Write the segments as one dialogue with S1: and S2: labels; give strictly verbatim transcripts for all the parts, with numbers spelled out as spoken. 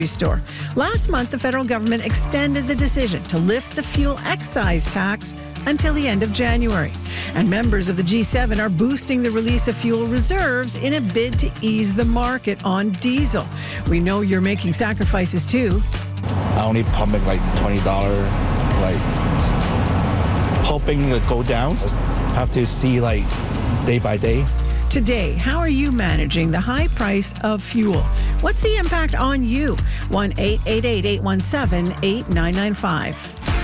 S1: store. Last month, the federal government extended the decision to lift the fuel excise tax until the end of January. And members of the G seven are boosting the release of fuel reserves in a bid to ease the market on diesel. We know you're making sacrifices too.
S2: I only pump it like twenty dollars, like hoping to go down. Have to see like day by day.
S1: Today, how are you managing the high price of fuel? What's the impact on you? one eight eight eight, eight one seven, eight nine nine five.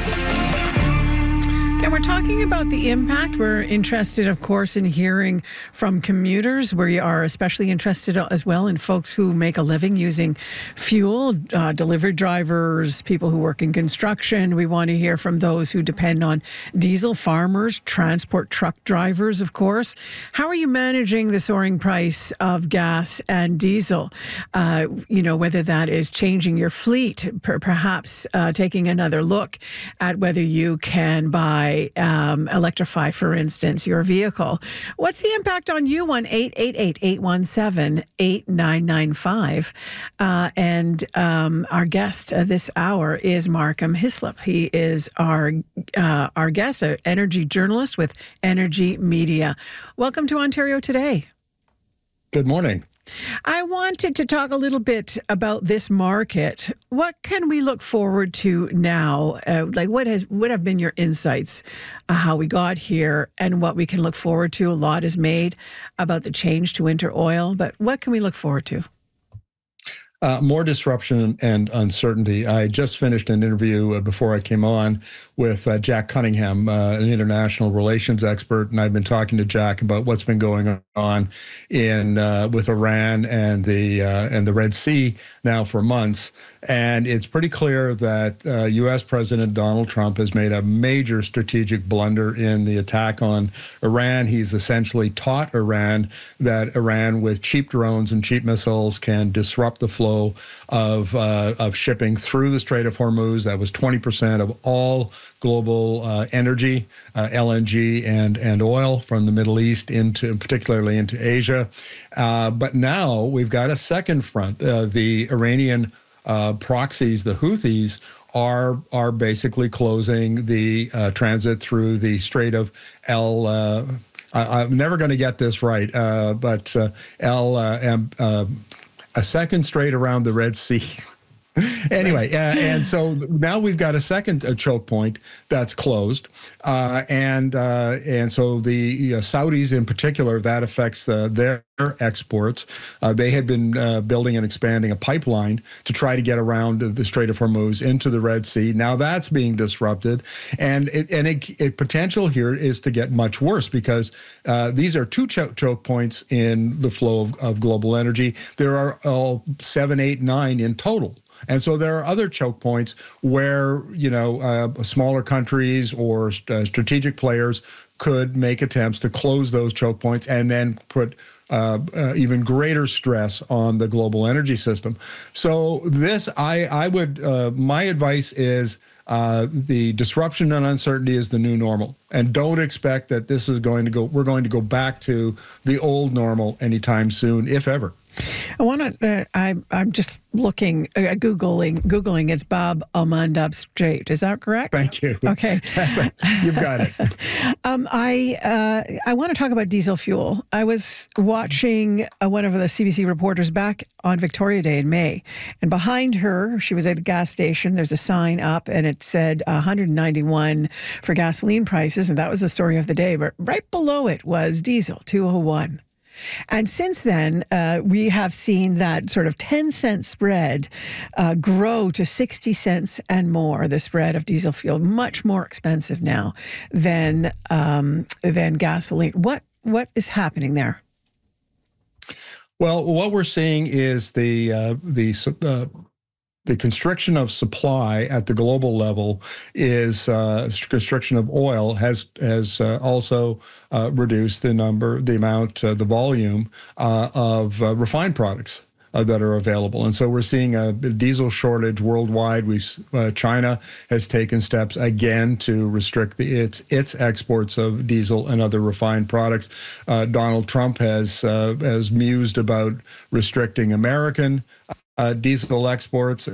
S1: And we're talking about the impact. We're interested, of course, in hearing from commuters. We are especially interested as well in folks who make a living using fuel, uh, delivery drivers, people who work in construction. We want to hear from those who depend on diesel, farmers, transport truck drivers, of course. How are you managing the soaring price of gas and diesel? Uh, you know, whether that is changing your fleet, per- perhaps uh, taking another look at whether you can buy Um, electrify, for instance, your vehicle. What's the impact on you? one eight eight eight, eight one seven, eight nine nine five. Uh, and um, our guest uh, this hour is Markham Hislop. He is our uh, our guest, an energy journalist with Energy Media. Welcome to Ontario Today.
S3: Good morning.
S1: I wanted to talk a little bit about this market. What can we look forward to now? Uh, like, what has what have been your insights, uh, how we got here, and what we can look forward to? A lot is made about the change to winter oil, but what can we look forward to?
S3: Uh, more disruption and uncertainty. I just finished an interview uh, before I came on with uh, Jack Cunningham, uh, an international relations expert, and I've been talking to Jack about what's been going on in uh, with Iran and the uh, and the Red Sea now for months. And it's pretty clear that uh, U S President Donald Trump has made a major strategic blunder in the attack on Iran. He's essentially taught Iran that Iran, with cheap drones and cheap missiles, can disrupt the flow of uh, of shipping through the Strait of Hormuz. That was twenty percent of all global uh, energy, uh, L N G and and oil from the Middle East into, particularly into Asia. Uh, but now we've got a second front. Uh, the Iranian uh, proxies, the Houthis, are are basically closing the uh, transit through the Strait of El. Uh, I, I'm never going to get this right, uh, but uh, El. Uh, um, uh, a second strait around the Red Sea. Anyway, uh, and so now we've got a second uh, choke point that's closed, uh, and uh, and so the uh, Saudis in particular, that affects uh, their exports. Uh, they had been uh, building and expanding a pipeline to try to get around the Strait of Hormuz into the Red Sea. Now that's being disrupted, and it, and it, it potential here is to get much worse because uh, these are two choke, choke points in the flow of, of global energy. There are all seven, eight, nine in total. And so there are other choke points where, you know, uh, smaller countries or uh, strategic players could make attempts to close those choke points and then put uh, uh, even greater stress on the global energy system. So this, I, I would, uh, my advice is uh, the disruption and uncertainty is the new normal. And don't expect that this is going to go, we're going to go back to the old normal anytime soon, if ever.
S1: I want to. Uh, I, I'm just looking, uh, googling, googling. It's Bab al-Mandab Strait. Is that correct?
S3: Thank you.
S1: Okay,
S3: you've got it.
S1: um, I uh, I want to talk about diesel fuel. I was watching uh, one of the C B C reporters back on Victoria Day in May, and behind her, she was at a gas station. There's a sign up, and it said one hundred ninety-one for gasoline prices, and that was the story of the day. But right below it was diesel, two oh one. And since then, uh, we have seen that sort of ten cent spread uh, grow to sixty cents and more, the spread of diesel fuel, much more expensive now than um, than gasoline. What What is happening there?
S3: Well, what we're seeing is the uh, the uh, the constriction of supply at the global level is uh, constriction of oil has has uh, also uh, reduced the number, the amount, uh, the volume uh, of uh, refined products uh, that are available. And so we're seeing a diesel shortage worldwide. We uh, China has taken steps again to restrict the, its its exports of diesel and other refined products. Uh, Donald Trump has uh, has mused about restricting American Uh, diesel exports,